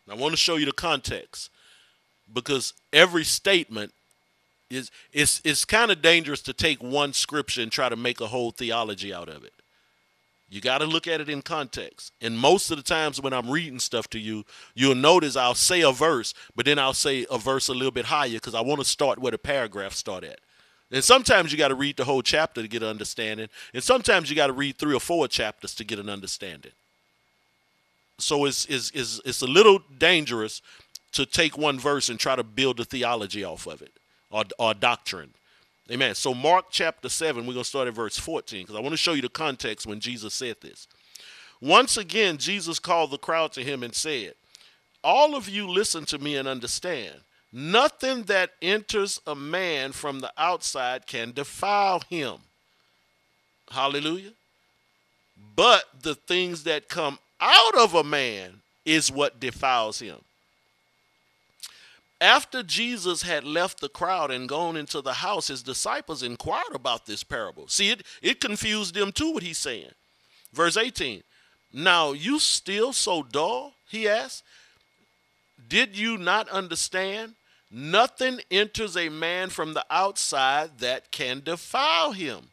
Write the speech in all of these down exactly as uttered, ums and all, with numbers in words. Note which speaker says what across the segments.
Speaker 1: I want to show you the context because every statement is it's it's kind of dangerous to take one scripture and try to make a whole theology out of it. You got to look at it in context. And most of the times when I'm reading stuff to you, you'll notice I'll say a verse, but then I'll say a verse a little bit higher because I want to start where the paragraph start at. And sometimes you got to read the whole chapter to get an understanding, and sometimes you got to read three or four chapters to get an understanding. So it's, it's, it's, it's a little dangerous to take one verse and try to build a theology off of it or, or doctrine. Amen. So Mark chapter seven, we're going to start at verse fourteen because I want to show you the context when Jesus said this. Once again, Jesus called the crowd to him and said, all of you listen to me and understand. Nothing that enters a man from the outside can defile him. Hallelujah. But the things that come out of a man is what defiles him. After Jesus had left the crowd and gone into the house, his disciples inquired about this parable. See, it, it confused them too, what he's saying. Verse eighteen. Now, you still so dull, he asked. Did you not understand? Nothing enters a man from the outside that can defile him,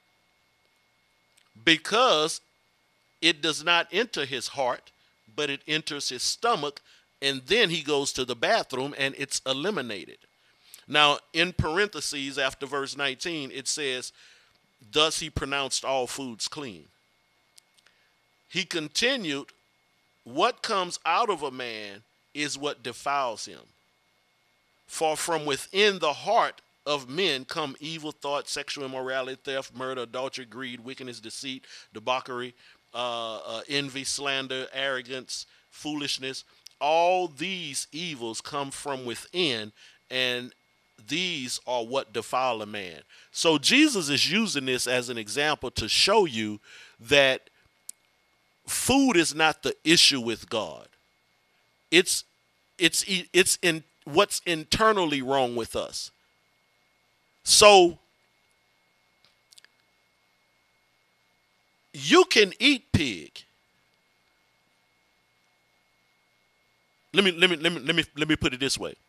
Speaker 1: because it does not enter his heart, but it enters his stomach, and then he goes to the bathroom and it's eliminated. Now, in parentheses after verse nineteen, it says, thus he pronounced all foods clean. He continued, what comes out of a man is what defiles him. For from within the heart of men come evil thoughts, sexual immorality, theft, murder, adultery, greed, wickedness, deceit, debauchery, uh, uh, envy, slander, arrogance, foolishness. All these evils come from within, and these are what defile a man. So Jesus is using this as an example to show you that food is not the issue with God. It's it's it's in what's internally wrong with us. So you can eat pig. Let me let me let me let me let me put it this way.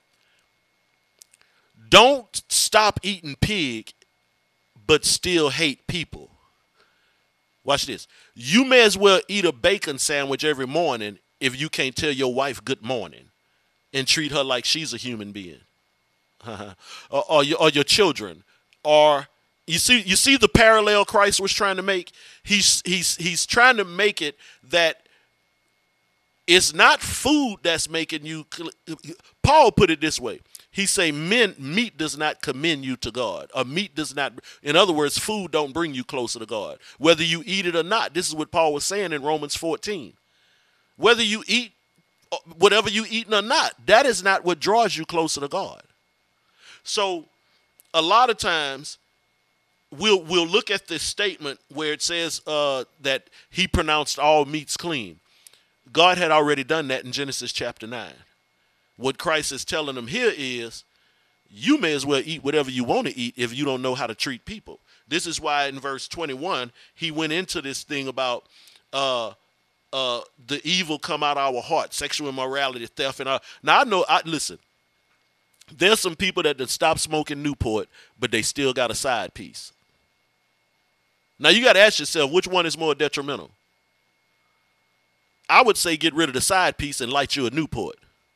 Speaker 1: Don't stop eating pig, but still hate people. Watch this. You may as well eat a bacon sandwich every morning if you can't tell your wife good morning and treat her like she's a human being. or, or, your, or your children. Or you see you see the parallel Christ was trying to make? He's he's he's trying to make it that it's not food that's making you. Paul put it this way. He say, men, meat does not commend you to God. Or meat does not, in other words, food don't bring you closer to God. Whether you eat it or not. This is what Paul was saying in Romans fourteen. Whether you eat whatever you eating or not, that is not what draws you closer to God. So a lot of times we'll we'll look at this statement where it says uh, that he pronounced all meats clean. God had already done that in Genesis chapter nine. What Christ is telling them here is, you may as well eat whatever you want to eat if you don't know how to treat people. This is why in verse twenty-one, he went into this thing about uh, uh, the evil come out of our heart, sexual immorality, theft. And our, now I know, I listen, there's some people that stop smoking Newport, but they still got a side piece. Now you got to ask yourself, which one is more detrimental? I would say get rid of the side piece and light you a Newport.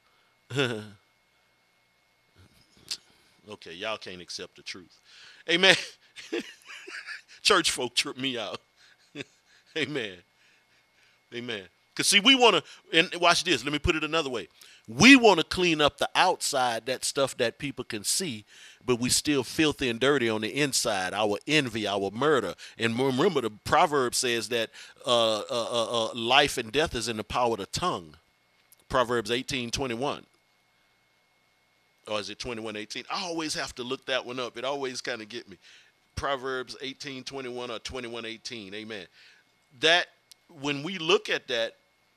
Speaker 1: Okay, y'all can't accept the truth. Amen. Church folk trip me out. Amen. Amen. Because see, we want to, and watch this, let me put it another way. We want to clean up the outside, that stuff that people can see, but we still filthy and dirty on the inside, our envy, our murder. And remember, the proverb says that uh, uh, uh, uh, life and death is in the power of the tongue. Proverbs eighteen twenty-one. Or is it twenty-one eighteen? I always have to look that one up. It always kind of get me. Proverbs eighteen twenty-one or twenty-one eighteen. Amen. That, when we look at that,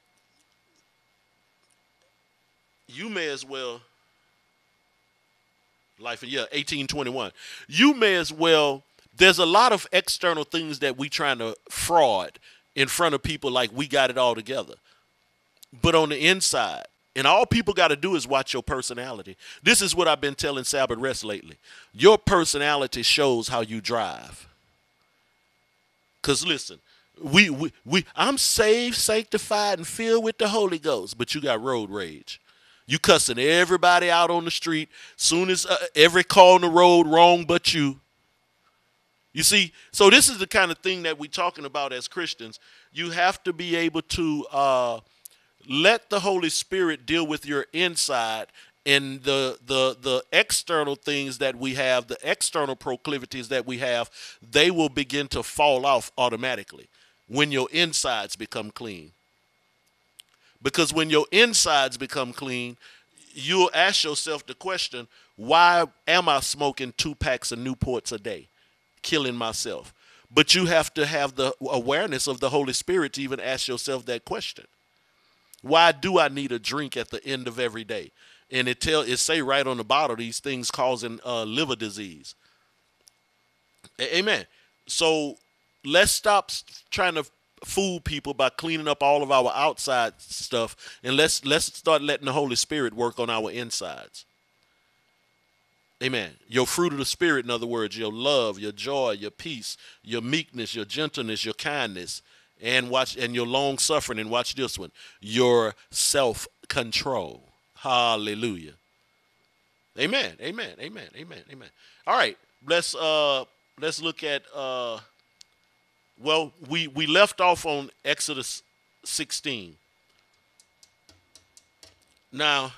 Speaker 1: you may as well, life, yeah, eighteen twenty-one. You may as well, there's a lot of external things that we trying to fraud in front of people like we got it all together. But on the inside, And all people got to do is watch your personality. This is what I've been telling Sabbath Rest lately. Your personality shows how you drive. Because listen, we, we, we, I'm saved, sanctified, and filled with the Holy Ghost, but you got road rage. You cussing everybody out on the street. Soon as uh, every car on the road wrong but you. You see, so this is the kind of thing that we're talking about as Christians. You have to be able to uh, let the Holy Spirit deal with your inside, and the the the external things that we have, the external proclivities that we have, they will begin to fall off automatically when your insides become clean. Because when your insides become clean, you'll ask yourself the question, why am I smoking two packs of Newports a day, killing myself? But you have to have the awareness of the Holy Spirit to even ask yourself that question. Why do I need a drink at the end of every day? And it tell it say right on the bottle these things causing uh, liver disease. A- Amen. So let's stop trying to fool people by cleaning up all of our outside stuff, and let's let's start letting the Holy Spirit work on our insides. Amen. Your fruit of the Spirit, in other words, your love, your joy, your peace, your meekness, your gentleness, your kindness, and watch and your long suffering, and watch this one, your self-control. Hallelujah. Amen. Amen. Amen. Amen. Amen. All right. Let's uh let's look at uh well, we, we left off on Exodus sixteen. Now,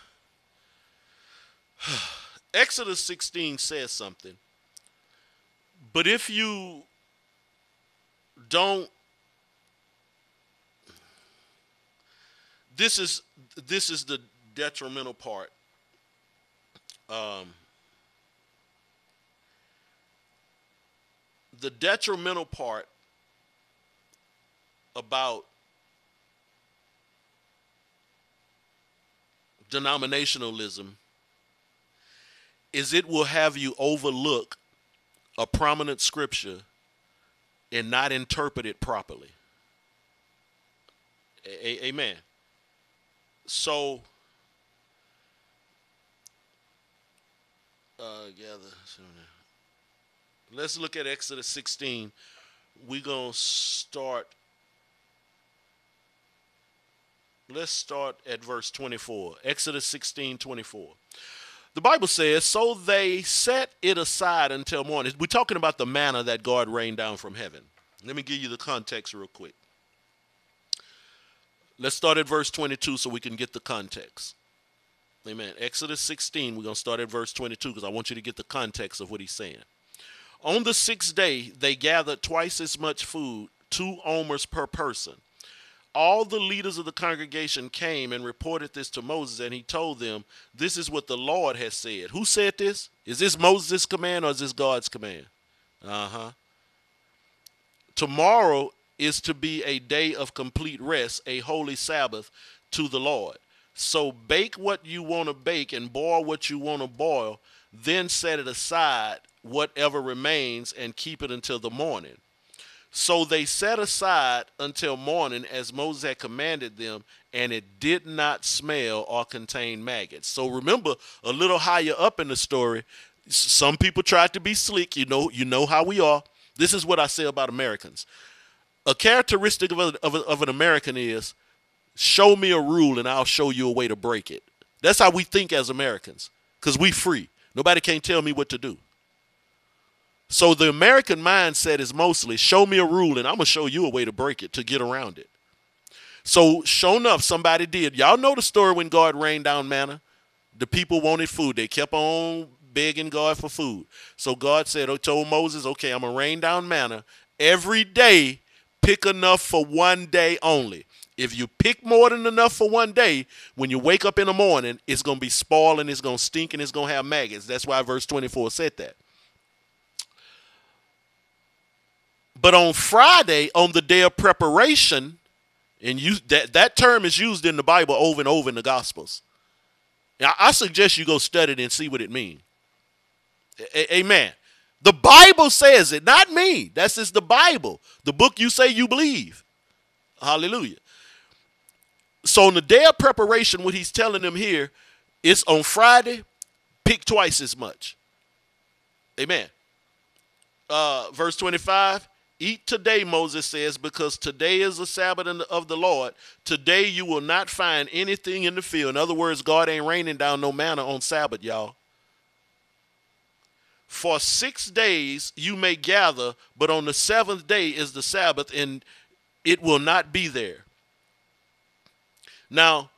Speaker 1: Exodus sixteen says something, but if you don't, this is this is the detrimental part. Um, the detrimental part about denominationalism is it will have you overlook a prominent scripture and not interpret it properly. A- amen. So, uh, gather. Let's look at Exodus sixteen. We're going to start. Let's start at verse twenty-four. Exodus sixteen, twenty-four. The Bible says, so they set it aside until morning. We're talking about the manna that God rained down from heaven. Let me give you the context real quick. Let's start at verse twenty-two so we can get the context. Amen. Exodus sixteen, we're going to start at verse twenty-two because I want you to get the context of what he's saying. On the sixth day, they gathered twice as much food, two omers per person. All the leaders of the congregation came and reported this to Moses, and he told them, this is what the Lord has said. Who said this? Is this Moses' command or is this God's command? Uh-huh. Tomorrow is to be a day of complete rest, a holy Sabbath to the Lord. So bake what you want to bake and boil what you want to boil, then set it aside, whatever remains, and keep it until the morning. So they set aside until morning as Moses had commanded them, and it did not smell or contain maggots. So remember, a little higher up in the story, some people tried to be slick. You know, you know how we are. This is what I say about Americans. A characteristic of, a, of, a, of an American is, show me a rule and I'll show you a way to break it. That's how we think as Americans, because we free. Nobody can tell me what to do. So the American mindset is mostly, show me a rule and I'm going to show you a way to break it, to get around it. So sure enough, somebody did. Y'all know the story when God rained down manna. The people wanted food. They kept on begging God for food. So God said, oh, told Moses, okay, I'm going to rain down manna. Every day, pick enough for one day only. If you pick more than enough for one day, when you wake up in the morning, it's going to be spoiling, it's going to stink, and it's going to have maggots. That's why verse twenty-four said that. But on Friday, on the day of preparation, and you, that, that term is used in the Bible over and over in the Gospels. Now, I suggest you go study it and see what it means. A- amen. The Bible says it, not me. That's just the Bible, the book you say you believe. Hallelujah. So on the day of preparation, what he's telling them here is on Friday, pick twice as much. Amen. Uh, verse twenty-five, eat today, Moses says, because today is the Sabbath of the Lord. Today you will not find anything in the field. In other words, God ain't raining down no manna on Sabbath, y'all. For six days you may gather, but on the seventh day is the Sabbath, and it will not be there. Now,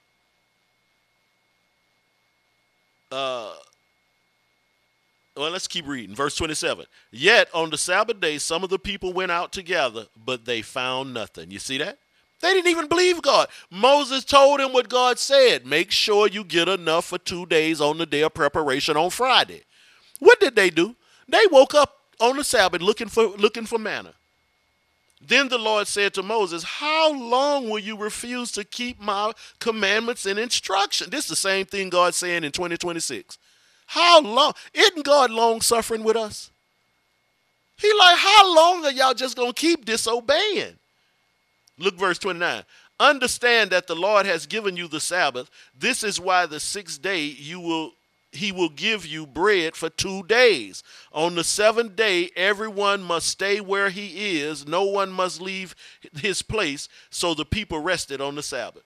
Speaker 1: uh, well, let's keep reading. Verse twenty-seven. Yet on the Sabbath day, some of the people went out to gather, but they found nothing. You see that? They didn't even believe God. Moses told them what God said. Make sure you get enough for two days on the day of preparation on Friday. What did they do? They woke up on the Sabbath looking for looking for manna. Then the Lord said to Moses, how long will you refuse to keep my commandments and instruction? This is the same thing God's saying in twenty twenty-six. How long? Isn't God long suffering with us? He like, how long are y'all just going to keep disobeying? Look, verse twenty-nine. Understand that the Lord has given you the Sabbath. This is why the sixth day you will he will give you bread for two days. On the seventh day, everyone must stay where he is. No one must leave his place. So the people rested on the Sabbath.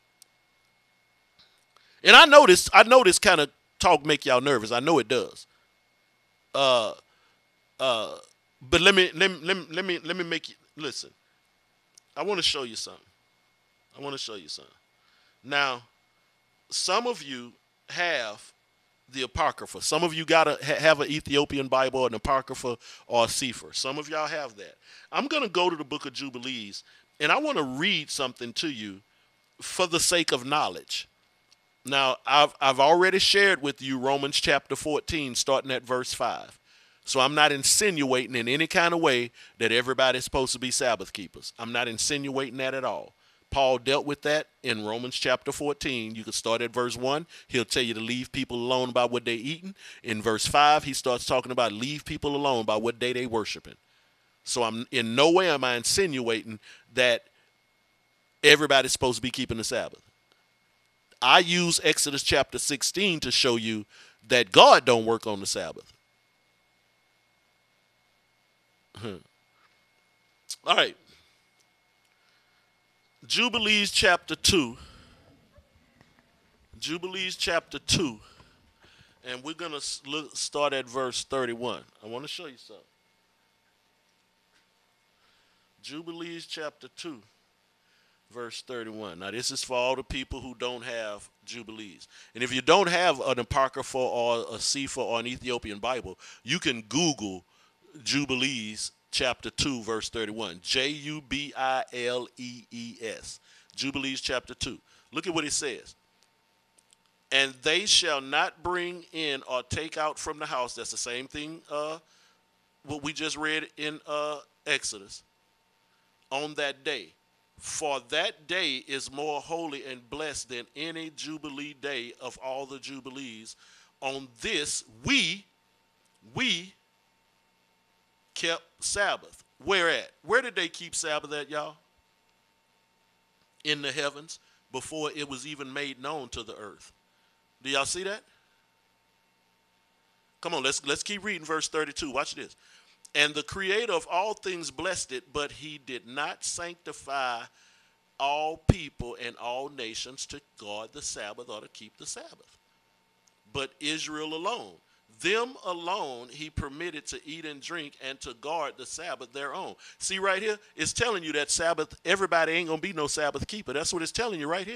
Speaker 1: And I know this, I know this kind of talk make y'all nervous. I know it does. Uh, uh, but let me, let me, let me, let me, let me make you, listen. I want to show you something. I want to show you something. Now, some of you have the Apocrypha. Some of you got to ha have an Ethiopian Bible, an Apocrypha, or a Sefer. Some of y'all have that. I'm going to go to the book of Jubilees, and I want to read something to you for the sake of knowledge. Now, I've, I've already shared with you Romans chapter fourteen, starting at verse five. So I'm not insinuating in any kind of way that everybody's supposed to be Sabbath keepers. I'm not insinuating that at all. Paul dealt with that in Romans chapter fourteen. You can start at verse one. He'll tell you to leave people alone about what they're eating. In verse five, he starts talking about leave people alone by what day they worshiping. So I'm in no way am I insinuating that everybody's supposed to be keeping the Sabbath. I use Exodus chapter sixteen to show you that God don't work on the Sabbath. All right. Jubilees chapter two. Jubilees chapter two. And we're going to start at verse thirty-one. I want to show you something. Jubilees chapter two, verse thirty-one. Now, this is for all the people who don't have Jubilees. And if you don't have an Apocrypha or a Sefer or an Ethiopian Bible, you can Google Jubilees chapter two, verse thirty-one. J U B I L E E S. Jubilees chapter two. Look at what it says. And they shall not bring in or take out from the house. That's the same thing uh, what we just read in uh, Exodus. On that day. For that day is more holy and blessed than any Jubilee day of all the Jubilees. On this, we, we kept Sabbath. Where at? Where did they keep Sabbath at, y'all? In the heavens, before it was even made known to the earth. Do y'all see that? Come on, let's let's keep reading verse thirty-two. Watch this. And the creator of all things blessed it, but he did not sanctify all people and all nations to guard the Sabbath or to keep the Sabbath, but Israel alone. Them alone he permitted to eat and drink and to guard the Sabbath their own. See right here, it's telling you that Sabbath, everybody ain't going to be no Sabbath keeper. That's what it's telling you right here.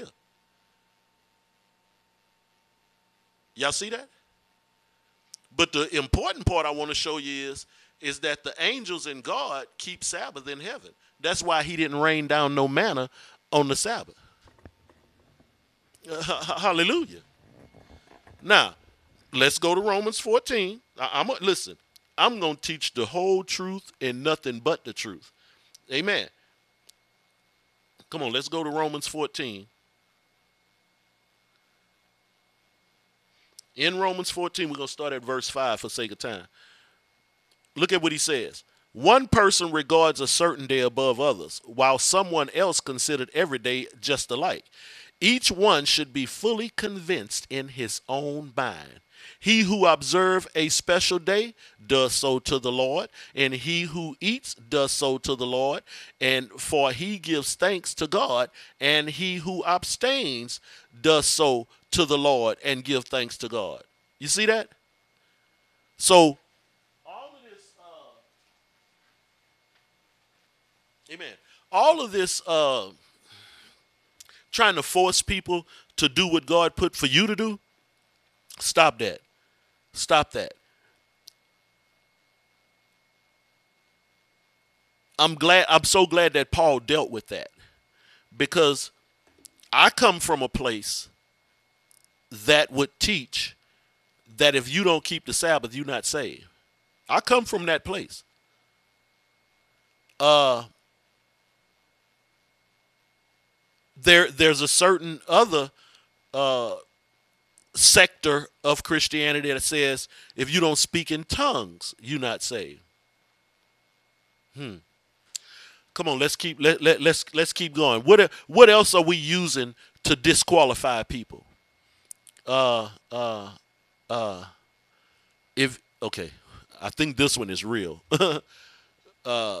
Speaker 1: Y'all see that? But the important part I want to show you is, is that the angels and God keep Sabbath in heaven. That's why he didn't rain down no manna on the Sabbath. Uh, hallelujah. Now, let's go to Romans fourteen. I, I'm a, listen, I'm going to teach the whole truth and nothing but the truth. Amen. Come on, let's go to Romans fourteen. In Romans fourteen, we're going to start at verse five for sake of time. Look at what he says. One person regards a certain day above others, while someone else considered every day just alike. Each one should be fully convinced in his own mind. He who observes a special day does so to the Lord, and he who eats does so to the Lord, and for he gives thanks to God, and he who abstains does so to the Lord and give thanks to God. You see that? So, all of this, uh, amen. All of this uh, trying to force people to do what God put for you to do, stop that. Stop that. I'm glad. I'm so glad that Paul dealt with that, because I come from a place that would teach that if you don't keep the Sabbath, you're not saved. I come from that place. Uh, there, there's a certain other uh, sector of Christianity that says if you don't speak in tongues, you're not saved. Hmm. Come on, let's keep let, let let's let's keep going. What what else are we using to disqualify people? Uh uh uh if okay, I think this one is real. uh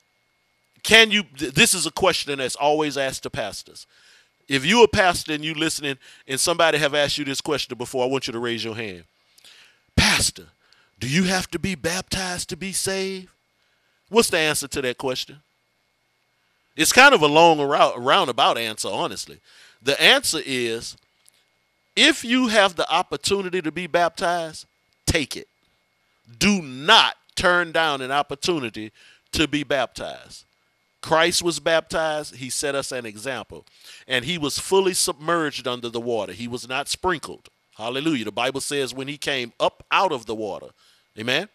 Speaker 1: can you this is a question that's always asked to pastors. If you're a pastor and you listening and somebody have asked you this question before, I want you to raise your hand. Pastor, do you have to be baptized to be saved? What's the answer to that question? It's kind of a long roundabout answer, honestly. The answer is, if you have the opportunity to be baptized, take it. Do not turn down an opportunity to be baptized. Christ was baptized. He set us an example. And he was fully submerged under the water. He was not sprinkled. Hallelujah. The Bible says when he came up out of the water. Amen.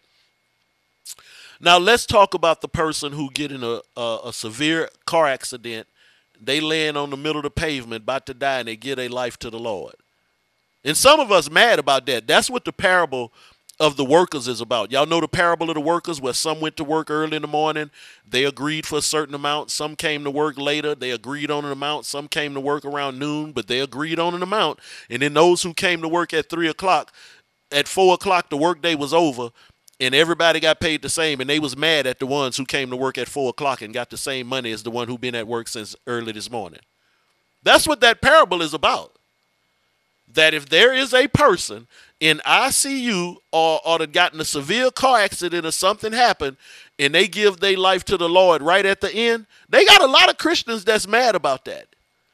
Speaker 1: Now let's talk about the person who get in a, a, a severe car accident. They laying on the middle of the pavement about to die, and they give their life to the Lord. And some of us mad about that. That's what the parable of the workers is about. Y'all know the parable of the workers, where some went to work early in the morning. They agreed for a certain amount. Some came to work later. They agreed on an amount. Some came to work around noon, but they agreed on an amount. And then those who came to work at three o'clock, at four o'clock, the workday was over, and everybody got paid the same. And they was mad at the ones who came to work at four o'clock and got the same money as the one who been at work since early this morning. That's what that parable is about. That if there is a person in I C U or, or that got in a severe car accident or something happened, and they give their life to the Lord right at the end, they got a lot of Christians that's mad about that.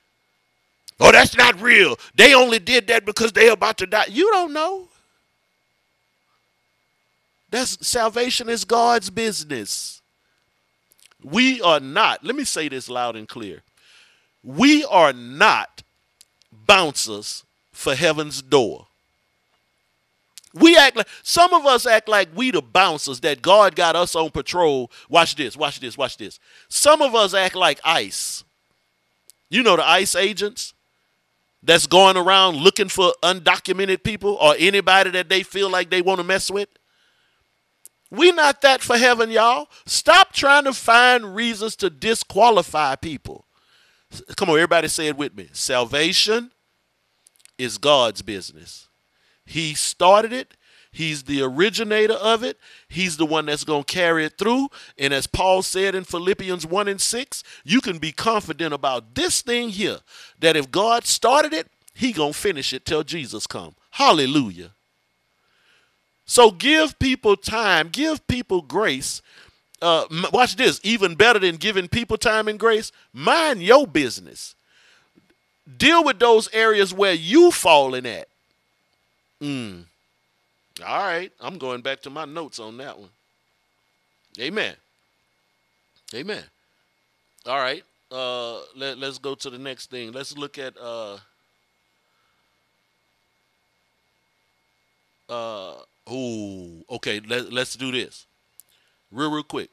Speaker 1: Oh, that's not real. They only did that because they're about to die. You don't know. That's salvation is God's business. We are not, let me say this loud and clear. We are not bouncers for heaven's door. We act like, some of us act like we the bouncers, that God got us on patrol. Watch this, watch this, watch this. Some of us act like ICE. You know the ICE agents that's going around looking for undocumented people or anybody that they feel like they want to mess with. We not that for heaven, y'all. Stop trying to find reasons to disqualify people. Come on, everybody say it with me. Salvation is God's business. He started it. He's the originator of it. He's the one that's going to carry it through. And as Paul said in Philippians one and six, you can be confident about this thing here, that if God started it, he going to finish it till Jesus come. Hallelujah. So give people time. Give people grace. Uh, watch this. Even better than giving people time and grace, mind your business. Deal with those areas where you falling at. Mm. All right. I'm going back to my notes on that one. Amen. Amen. All right. Uh, let, let's go to the next thing. Let's look at uh, uh, oh, okay. Let, let's do this real, real quick.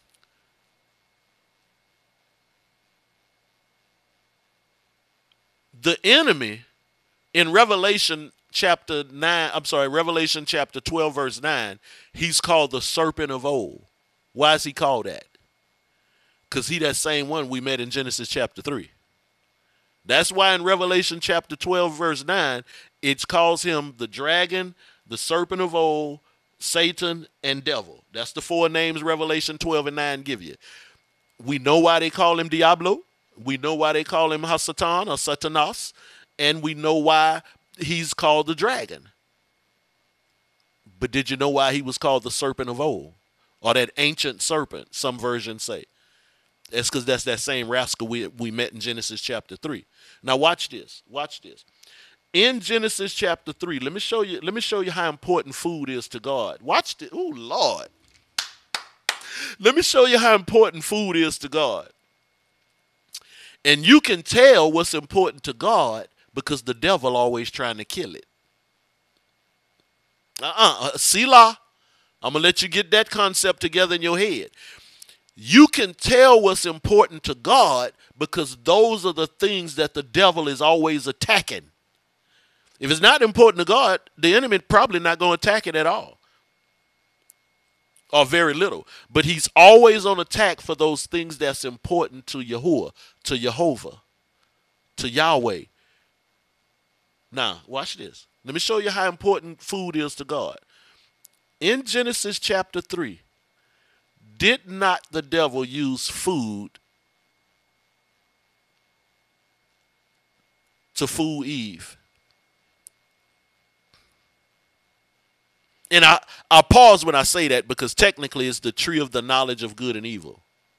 Speaker 1: The enemy in Revelation chapter nine, I'm sorry, Revelation chapter twelve, verse nine, he's called the serpent of old. Why is he called that? Because he that same one we met in Genesis chapter three. That's why in Revelation chapter twelve, verse nine, it calls him the dragon, the serpent of old, Satan, and devil. That's the four names Revelation twelve and nine give you. We know why they call him Diablo. We know why they call him Hasatan or Satanas. And we know why he's called the dragon. But did you know why he was called the serpent of old? Or that ancient serpent, some versions say. It's because that's that same rascal we, we met in Genesis chapter three. Now watch this. Watch this. In Genesis chapter three, let me show you, let me show you how important food is to God. Watch this. Oh, Lord. Let me show you how important food is to God. And you can tell what's important to God because the devil always trying to kill it. Uh-uh. Selah. I'm going to let you get that concept together in your head. You can tell what's important to God because those are the things that the devil is always attacking. If it's not important to God, the enemy probably not going to attack it at all. Or very little. But he's always on attack for those things that's important to Yahuwah, to Jehovah, to Yahweh. Now, watch this. Let me show you how important food is to God. In Genesis chapter three, did not the devil use food to fool Eve? And I, I pause when I say that because technically it's the tree of the knowledge of good and evil.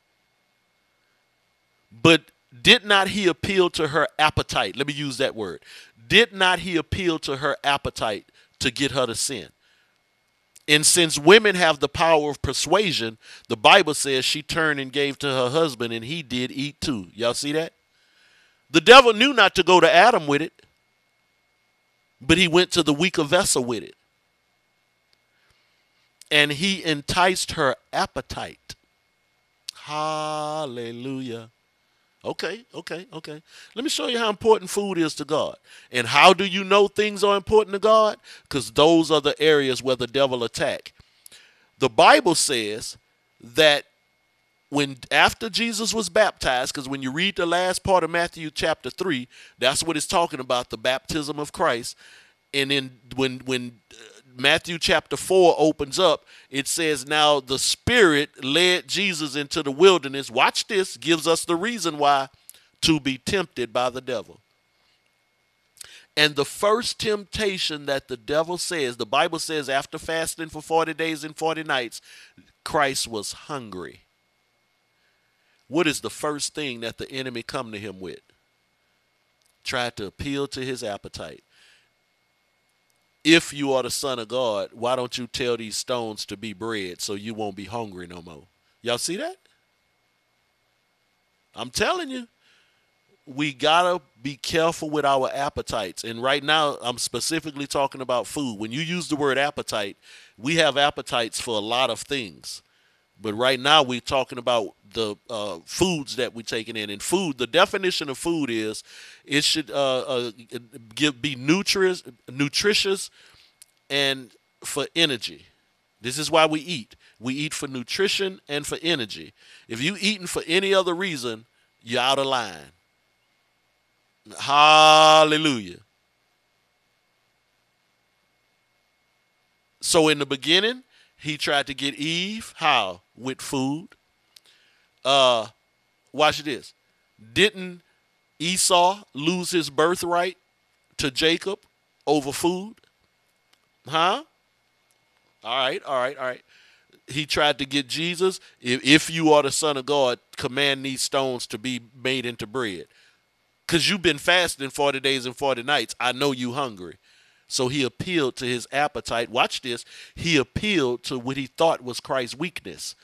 Speaker 1: But did not he appeal to her appetite? Let me use that word. Did not he appeal to her appetite to get her to sin? And since women have the power of persuasion, the Bible says she turned and gave to her husband and he did eat too. Y'all see that? The devil knew not to go to Adam with it, but he went to the weaker vessel with it. And he enticed her appetite. Hallelujah. Okay, okay, okay. Let me show you how important food is to God. And how do you know things are important to God? Because those are the areas where the devil attack. The Bible says that when after Jesus was baptized, because when you read the last part of Matthew chapter three, that's what it's talking about, the baptism of Christ. And then when when Matthew chapter four opens up, it says, now the Spirit led Jesus into the wilderness. Watch this, gives us the reason why, to be tempted by the devil. And the first temptation that the devil says, the Bible says after fasting for forty days and forty nights, Christ was hungry. What is the first thing that the enemy come to him with? Tried to appeal to his appetite. If you are the Son of God, why don't you tell these stones to be bread so you won't be hungry no more? Y'all see that? I'm telling you, we got to be careful with our appetites. And right now, I'm specifically talking about food. When you use the word appetite, we have appetites for a lot of things. But right now, we're talking about the uh, foods that we're taking in. And food, the definition of food is it should uh, uh, give, be nutritious, nutritious and for energy. This is why we eat. We eat for nutrition and for energy. If you eating for any other reason, you're out of line. Hallelujah. So in the beginning, he tried to get Eve, how? With food. Uh, watch this. Didn't Esau lose his birthright to Jacob over food? Huh? All right, all right, all right. He tried to get Jesus. If, if you are the Son of God, command these stones to be made into bread. Because you've been fasting forty days and forty nights. I know you hungry. So he appealed to his appetite. Watch this. He appealed to what he thought was Christ's weakness.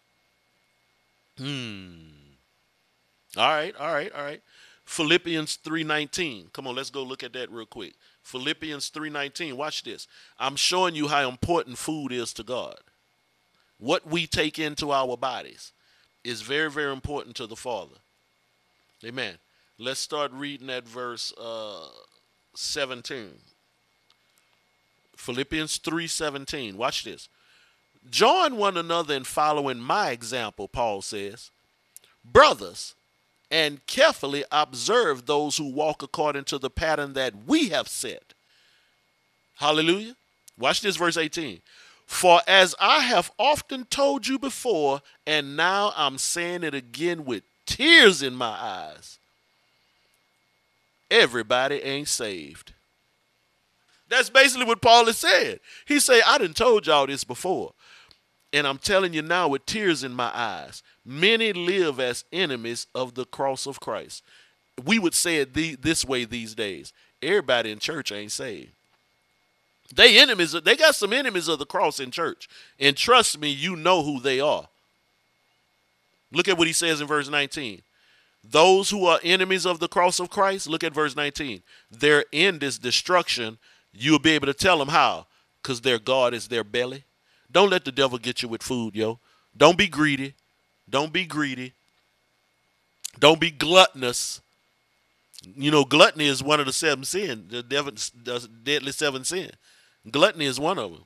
Speaker 1: Hmm. All right, all right, all right. Philippians three nineteen. Come on, let's go look at that real quick. Philippians three nineteen. Watch this. I'm showing you how important food is to God. What we take into our bodies is very, very important to the Father. Amen. Let's start reading at verse uh, seventeen. Philippians three seventeen. Watch this. Join one another in following my example, Paul says. Brothers, and carefully observe those who walk according to the pattern that we have set. Hallelujah. Watch this, verse eighteen. For as I have often told you before, and now I'm saying it again with tears in my eyes, everybody ain't saved. That's basically what Paul is saying. He say, I done told y'all this before, and I'm telling you now with tears in my eyes. Many live as enemies of the cross of Christ. We would say it the, this way these days. Everybody in church ain't saved. They enemies. They got some enemies of the cross in church. And trust me, you know who they are. Look at what he says in verse nineteen. Those who are enemies of the cross of Christ, look at verse nineteen. Their end is destruction. You'll be able to tell them how. Because their God is their belly. Don't let the devil get you with food, yo. Don't be greedy. Don't be greedy. Don't be gluttonous. You know, gluttony is one of the seven sins, the deadly seven sin. Gluttony is one of them.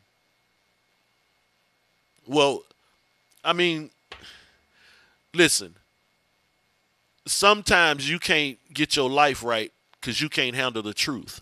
Speaker 1: Well, I mean, listen. Sometimes you can't get your life right because you can't handle the truth.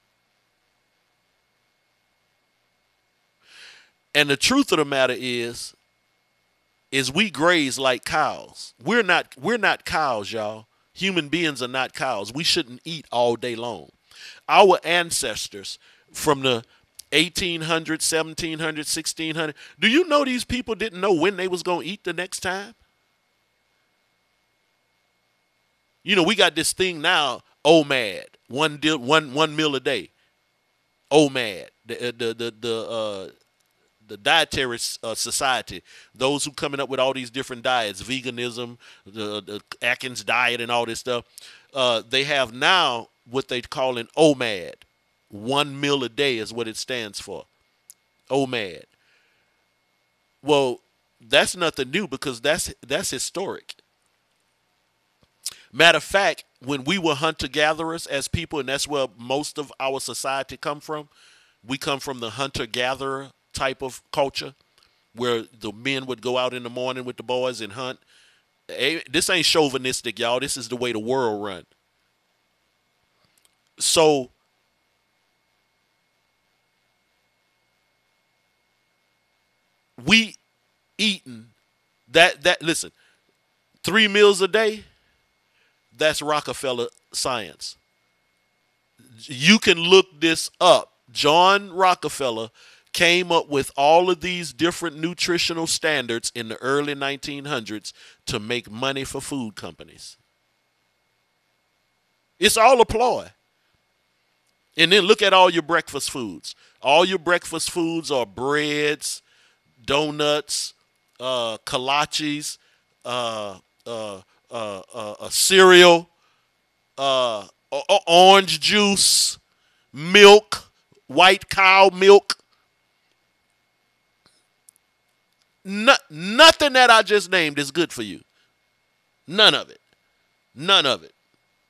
Speaker 1: And the truth of the matter is, is we graze like cows. We're not, we're not cows, y'all. Human beings are not cows. We shouldn't eat all day long. Our ancestors from the eighteen hundreds, seventeen hundreds, sixteen hundreds, do you know these people didn't know when they was going to eat the next time? You know, we got this thing now, O M A D, one, deal, one, one meal a day. O M A D, the, the, the, the, uh, the dietary uh, society, those who coming up with all these different diets, veganism, the, the Atkins diet and all this stuff, uh, they have now what they call an O M A D. One meal a day is what it stands for. O M A D. Well, that's nothing new because that's that's historic. Matter of fact, when we were hunter-gatherers as people, and that's where most of our society come from, we come from the hunter-gatherer type of culture where the men would go out in the morning with the boys and hunt. This ain't chauvinistic, y'all. This is the way the world run. So we eating that, that, listen, three meals a day, that's Rockefeller science. You can look this up. John Rockefeller came up with all of these different nutritional standards in the early nineteen hundreds to make money for food companies. It's all a ploy. And then look at all your breakfast foods. All your breakfast foods are breads, donuts, uh, kolaches, uh, uh, uh, uh, uh, cereal, uh, uh, orange juice, milk, white cow milk. No, nothing that I just named is good for you. None of it. None of it.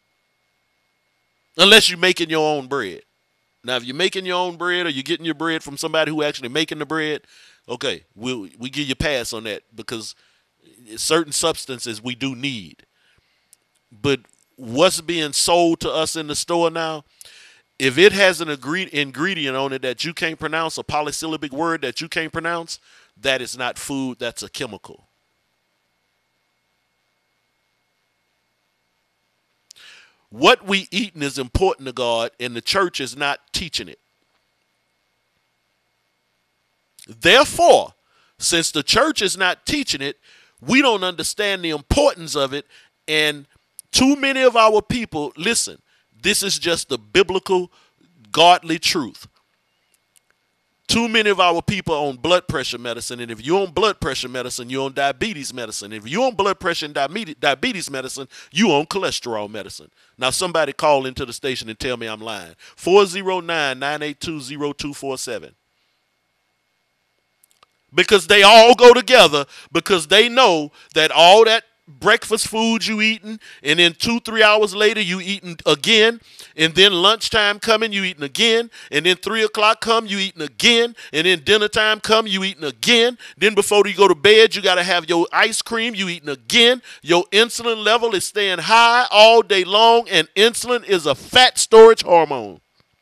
Speaker 1: Unless you're making your own bread. Now, if you're making your own bread or you're getting your bread from somebody who actually making the bread, okay, we'll, we give you a pass on that because certain substances we do need. But what's being sold to us in the store now, if it has an ingredient on it that you can't pronounce, a polysyllabic word that you can't pronounce, that is not food, that's a chemical. What we eating is important to God, and the church is not teaching it. Therefore, since the church is not teaching it, we don't understand the importance of it, and too many of our people, listen, this is just the biblical, godly truth. Too many of our people are on blood pressure medicine, and if you're on blood pressure medicine, you're on diabetes medicine. If you're on blood pressure and diabetes medicine, you're on cholesterol medicine. Now, somebody call into the station and tell me I'm lying. four oh nine, nine eight two, oh two four seven. Because they all go together, because they know that all that breakfast food you eating, and then two, three hours later you eating again, and then lunchtime coming, you eating again, and then three o'clock come, you eating again, and then dinner time come, you eating again. Then before you go to bed, you got to have your ice cream, you eating again. Your insulin level is staying high all day long, and insulin is a fat storage hormone.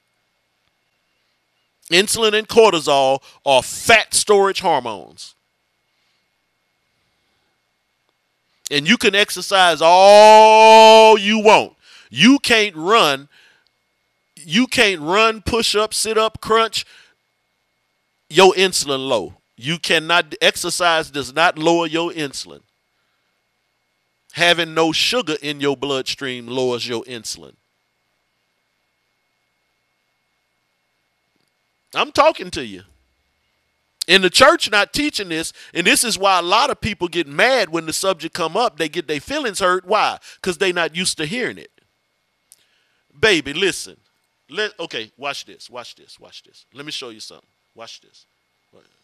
Speaker 1: Insulin and cortisol are fat storage hormones. And you can exercise all you want. You can't run. You can't run, push up, sit up, crunch. Your insulin low. You cannot, exercise does not lower your insulin. Having no sugar in your bloodstream lowers your insulin. I'm talking to you. In the church not teaching this, and this is why a lot of people get mad when the subject come up. They get their feelings hurt. Why? Because they not used to hearing it. Baby, listen. Let okay, watch this. Watch this. Watch this. Let me show you something. Watch this.